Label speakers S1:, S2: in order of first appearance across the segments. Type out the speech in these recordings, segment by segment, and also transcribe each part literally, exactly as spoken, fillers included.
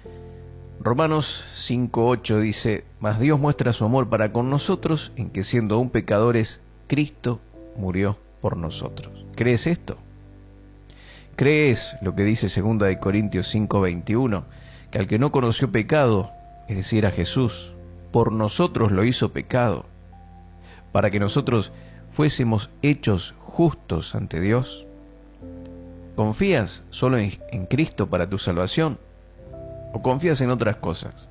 S1: Romanos cinco ocho dice: mas Dios muestra su amor para con nosotros en que, siendo aún pecadores, Cristo murió por nosotros. ¿Crees esto? ¿Crees lo que dice segunda de Corintios cinco veintiuno? Que al que no conoció pecado, es decir, a Jesús, por nosotros lo hizo pecado, para que nosotros fuésemos hechos justos ante Dios. ¿Confías solo en, en Cristo para tu salvación? ¿O confías en otras cosas?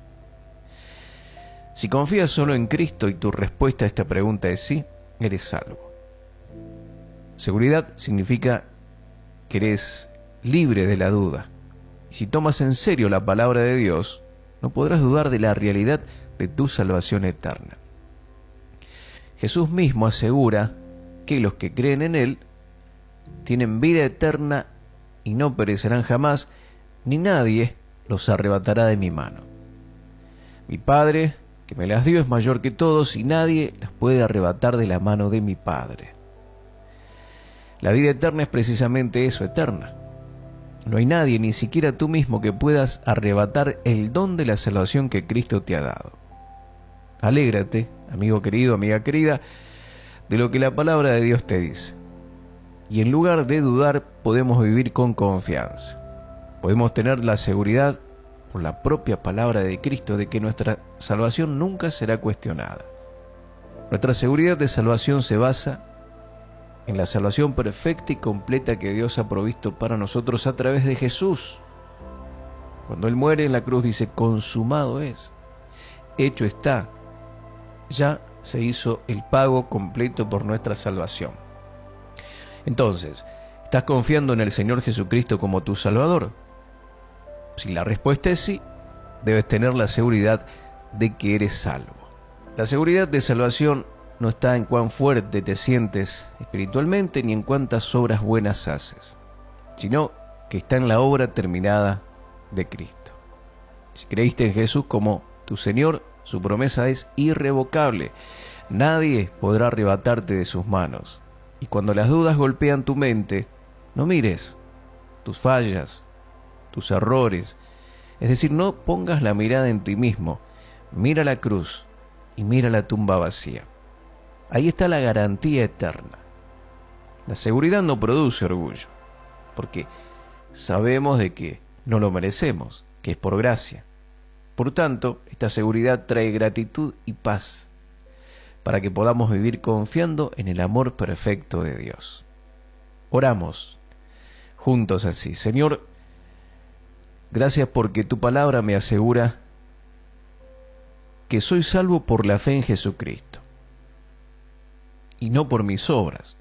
S1: Si confías solo en Cristo y tu respuesta a esta pregunta es sí, eres salvo. Seguridad significa que eres libre de la duda. Y si tomas en serio la palabra de Dios, no podrás dudar de la realidad de tu salvación eterna. Jesús mismo asegura que los que creen en Él tienen vida eterna y no perecerán jamás, ni nadie los arrebatará de mi mano. Mi Padre, que me las dio, es mayor que todos, y nadie las puede arrebatar de la mano de mi Padre. La vida eterna es precisamente eso, eterna. No hay nadie, ni siquiera tú mismo, que puedas arrebatar el don de la salvación que Cristo te ha dado. Alégrate, amigo querido, amiga querida, de lo que la palabra de Dios te dice. Y en lugar de dudar, podemos vivir con confianza. Podemos tener la seguridad, por la propia palabra de Cristo, de que nuestra salvación nunca será cuestionada. Nuestra seguridad de salvación se basa en la salvación perfecta y completa que Dios ha provisto para nosotros a través de Jesús. Cuando Él muere en la cruz, dice: consumado es, hecho está. Ya se hizo el pago completo por nuestra salvación. Entonces, ¿estás confiando en el Señor Jesucristo como tu Salvador? Si la respuesta es sí, debes tener la seguridad de que eres salvo. La seguridad de salvación no está en cuán fuerte te sientes espiritualmente ni en cuántas obras buenas haces, sino que está en la obra terminada de Cristo. Si creíste en Jesús como tu Señor, su promesa es irrevocable. Nadie podrá arrebatarte de sus manos. Y cuando las dudas golpean tu mente, no mires tus fallas, tus errores. Es decir, no pongas la mirada en ti mismo. Mira la cruz y mira la tumba vacía. Ahí está la garantía eterna. La seguridad no produce orgullo, porque sabemos de que no lo merecemos, que es por gracia. Por tanto, esta seguridad trae gratitud y paz, para que podamos vivir confiando en el amor perfecto de Dios. Oramos juntos así: Señor, gracias porque tu palabra me asegura que soy salvo por la fe en Jesucristo y no por mis obras.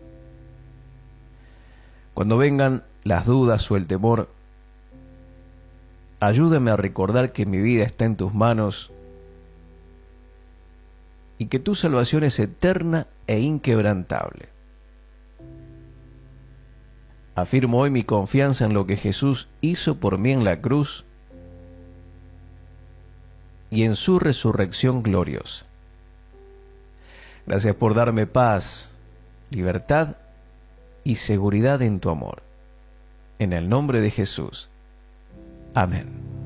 S1: Cuando vengan las dudas o el temor, ayúdame a recordar que mi vida está en tus manos y que tu salvación es eterna e inquebrantable. Afirmo hoy mi confianza en lo que Jesús hizo por mí en la cruz y en su resurrección gloriosa. Gracias por darme paz, libertad y seguridad en tu amor. En el nombre de Jesús. Amén.